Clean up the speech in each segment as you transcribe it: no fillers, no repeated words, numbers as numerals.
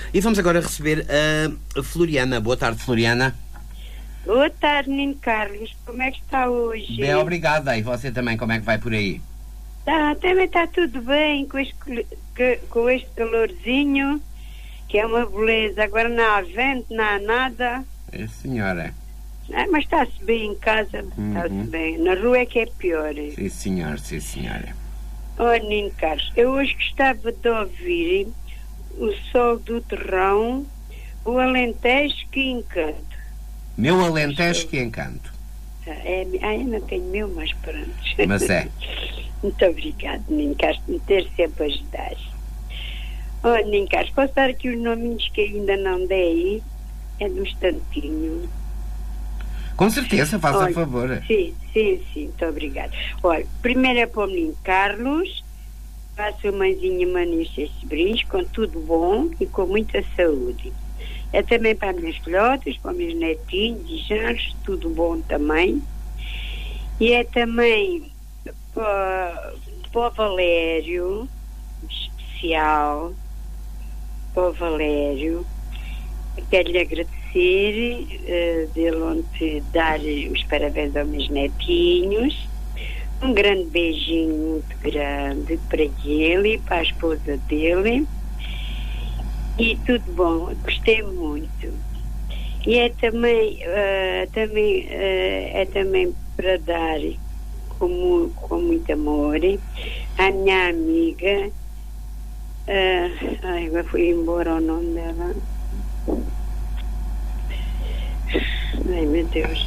E vamos agora receber a Floriana. Boa tarde, Floriana. Boa tarde, menino Carlos. Como é que está hoje? Bem, obrigada. E você também, como é que vai por aí? Também está tudo bem com este calorzinho, que é uma beleza. Agora não há vento, não há nada. É, senhora. Mas está-se bem em casa, está-se bem. Na rua é que é pior. Sim, senhor, sim, senhora. Olha, menino Carlos, eu hoje gostava de ouvir o Sol do Terrão, o Alentejo que encanto. Meu Alentejo que encanto. Eu não tenho meu, mas pronto. Mas é. Muito obrigado, menino Carlos, por me ter sempre ajudado. Olha, menino Carlos, posso dar aqui os nominhos que ainda não dei? É de um instantinho. Com certeza, faça favor. Sim, muito obrigado. Olha, primeiro é para o menino Carlos, para a sua mãezinha Manícia e sobrinhos, com tudo bom e com muita saúde. É também para as minhas filhotas, para os meus netinhos e genros, tudo bom também. E é também para o Valério, especial, para o Valério. Quero-lhe agradecer dele ontem dar os parabéns aos meus netinhos. Um grande beijinho muito grande para ele e para a esposa dele. E tudo bom, gostei muito. E é também, para dar com muito amor à minha amiga. Agora foi embora o nome dela. Ai, meu Deus.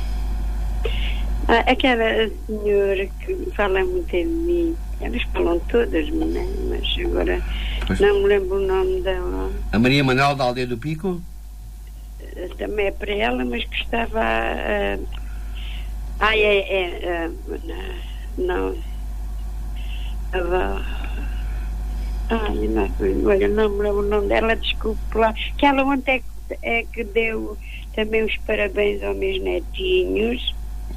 Aquela senhora que fala muito de mim. Elas falam todas, né? Mas agora não me lembro o nome dela. A Maria Manuel da Aldeia do Pico? Também é para ela, mas gostava... não. Olha, não me lembro o nome dela, desculpe lá. Que ela ontem é que deu também os parabéns aos meus netinhos.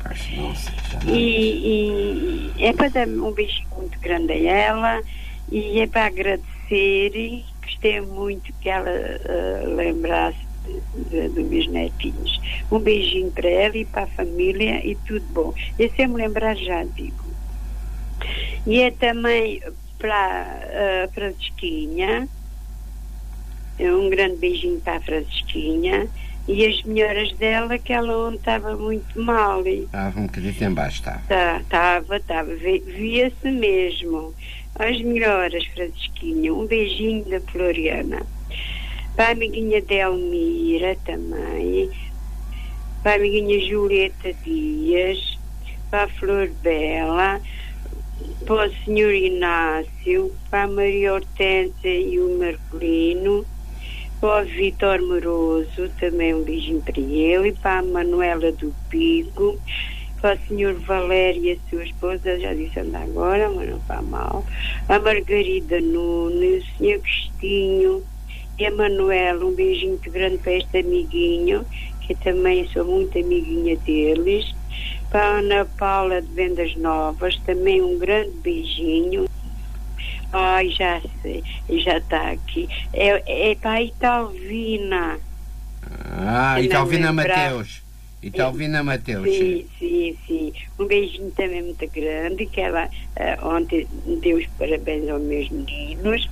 E é para dar um beijinho muito grande a ela e é para agradecer. Gostei muito que ela lembrasse dos meus netinhos. Um beijinho para ela e para a família e tudo bom. E se eu me lembrar já digo. E é também para a Francisquinha, um grande beijinho para a Francisquinha e as melhoras dela, que ela ontem estava muito mal. Estava um bocadinho em baixo, estava. Via-se mesmo. As melhoras, Francisquinha. Um beijinho da Floriana. Para a amiguinha Delmira também. Para a amiguinha Julieta Dias. Para a Flor Bela. Para o Sr. Inácio. Para a Maria Hortência e o Marcolino. Para o Vitor Moroso, também um beijinho para ele. Para a Manuela do Pico. Para o Sr. Valério e a sua esposa, já disse ainda agora, mas não está mal. A Margarida Nunes, o Sr. Cristinho e a Manuela, um beijinho muito grande para este amiguinho, que eu também sou muito amiguinha deles. Para a Ana Paula de Vendas Novas, também um grande beijinho. Ai, já sei, já está aqui. É para a Italvina. Italvina Mateus. Italvina Mateus. Sim. Um beijinho também muito grande, que ela ontem deu os parabéns aos meus meninos.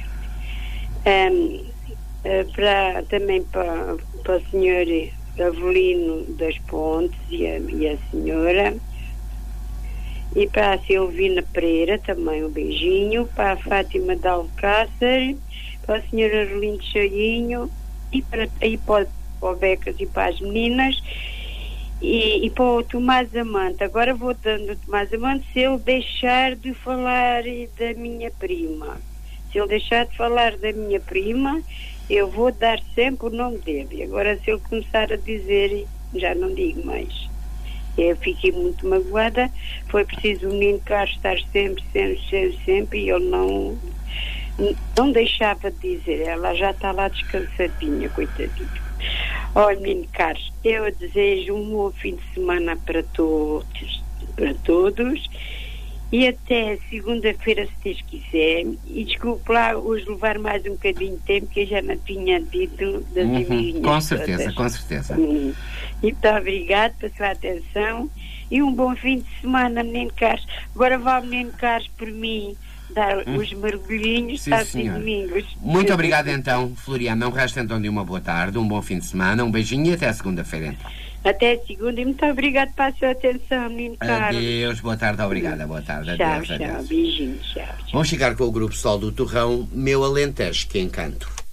Também para o senhor Avelino das Pontes e a senhora. E para a Silvina Pereira também um beijinho. Para a Fátima de Alcácer, para a senhora Arlindo Chainho e para o Becas e para as meninas. E para o Tomás Amante. Agora vou dando o Tomás Amante se ele deixar de falar da minha prima. Se ele deixar de falar da minha prima, eu vou dar sempre o nome dele. Agora se ele começar a dizer, já não digo mais. Eu fiquei muito magoada. Foi preciso o menino Carlos estar sempre e ele não deixava de dizer. Ela já está lá descansadinha, coitadinha. Olha, menino Carlos, eu desejo um bom fim de semana para todos E até segunda-feira, se Deus quiser. E desculpe lá hoje levar mais um bocadinho de tempo, que eu já não tinha dito das amiguinhas. Com certeza, todas. com certeza. E muito obrigado pela sua atenção. E um bom fim de semana, menino Carlos. Agora vá o menino Carlos por mim dar os mergulhinhos, Sim, sábados e senhora. domingos. Muito obrigado então, Floriana. Um resto então de uma boa tarde, um bom fim de semana, um beijinho e até segunda-feira então. Até segunda e muito obrigado pela sua atenção, menino Carlos. Adeus, boa tarde, obrigada, boa tarde. Tchau, Adeus, tchau, adeus. beijinhos, tchau. Vamos chegar com o grupo Sol do Torrão, Meu Alentejo, que encanto.